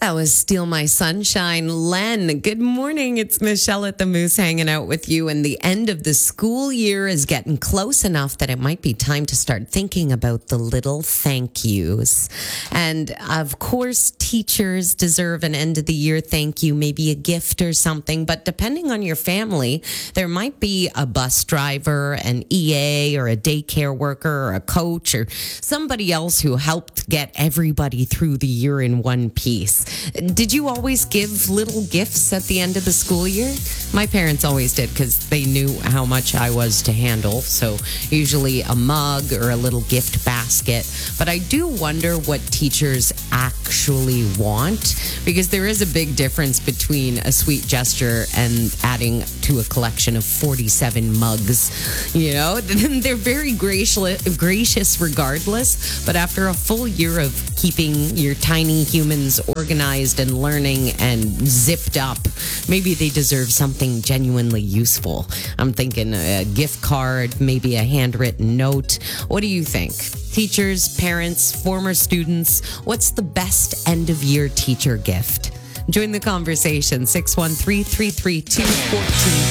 That was Steal My Sunshine. Len, good morning. It's Michelle at the Moose hanging out with you. And the end of the school year is getting close enough that it might be time to start thinking about the little thank yous. And of course, teachers deserve an end of the year thank you, maybe a gift or something. But depending on your family, there might be a bus driver, an EA, or a daycare worker, or a coach, or somebody else who helped get everybody through the year in one piece. Did you always give little gifts at the end of the school year? My parents always did because they knew how much I was to handle. So usually a mug or a little gift basket. But I do wonder what teachers actually want, because there is a big difference between a sweet gesture and adding to a collection of 47 mugs. You know, they're very gracious regardless. But after a full year of keeping your tiny humans organized and learning and zipped up, maybe they deserve something genuinely useful. I'm thinking a gift card, maybe a handwritten note. What do you think? Teachers, parents, former students, what's the best end of year teacher gift? Join the conversation, 613-332-1450.